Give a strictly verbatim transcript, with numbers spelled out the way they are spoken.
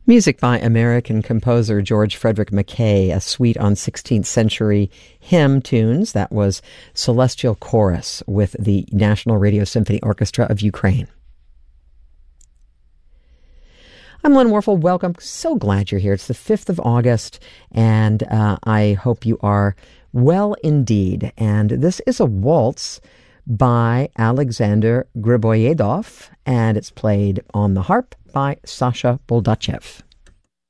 Music by American composer George Frederick Mackay, a suite on sixteenth century hymn tunes. That was Celestial Chorus with the National Radio Symphony Orchestra of Ukraine. I'm Lynn Warfel. Welcome. So glad you're here. It's the fifth of August, and uh, I hope you are well indeed. And this is a waltz by Alexander Griboyedov, and it's played on the harp by Sasha Boldachev.